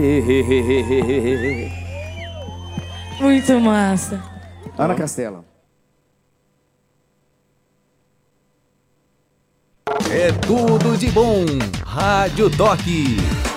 Muito massa. Ana Castela. É tudo de bom. Rádio Toque.